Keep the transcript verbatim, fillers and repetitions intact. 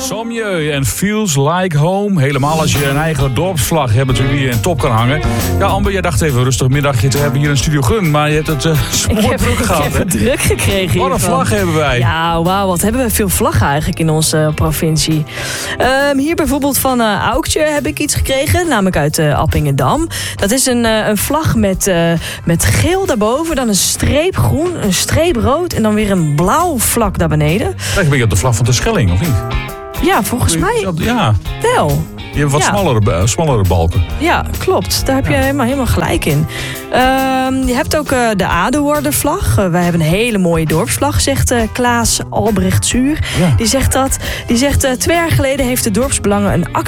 Sommieu en Feels Like Home. Helemaal als je een eigen dorpsvlag hebt natuurlijk die je in top kan hangen. Ja, Amber, jij dacht even een rustig middagje te hebben hier in Studio Gun. Maar je hebt het uh, ik heb, druk ik gehad. heb het druk gekregen. Wat een vlag hebben wij. Ja, wauw, wat hebben we veel vlaggen eigenlijk in onze uh, provincie. Um, hier bijvoorbeeld van uh, Aukje heb ik iets gekregen. Namelijk uit uh, Appingedam. Dat is een, uh, een vlag met, uh, met geel daarboven. Dan een streep groen, een streep rood. En dan weer een blauw vlak daar beneden. Lijkt een beetje op de vlag van de Schelling, of niet? Ja, volgens mij ja. wel. Je hebt wat ja. smallere, smallere balken. Ja, klopt. Daar heb je ja. helemaal, helemaal gelijk in. Uh, je hebt ook uh, de Aduardervlag. Uh, wij hebben een hele mooie dorpsvlag, zegt uh, Klaas Albrecht Zuur. Ja. Die zegt dat. Die zegt, uh, twee jaar geleden heeft de dorpsbelangen een actie